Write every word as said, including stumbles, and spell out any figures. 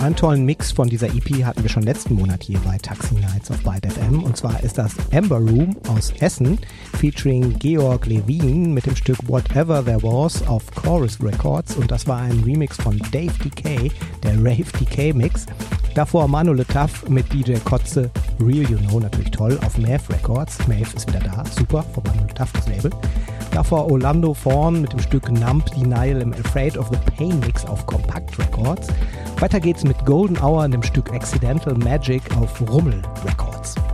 Einen tollen Mix von dieser E P hatten wir schon letzten Monat hier bei Taxi Nights auf Byte F M. Und zwar ist das Amber Room aus Essen, featuring Georg Levin mit dem Stück Whatever There Was auf Chorus Records. Und das war ein Remix von Dave D K, der Rave D K Mix. Davor Manu Le Taf mit D J Kotze, Real You Know, natürlich toll, auf Maeve Records. Maeve ist wieder da, super, von Manu Le Taf das Label. Davor Orlando Fawn mit dem Stück Numb Denial im Afraid of the Pain Mix auf Compact Records. Weiter geht's mit Golden Hour und dem Stück Accidental Magic auf Rummel Records.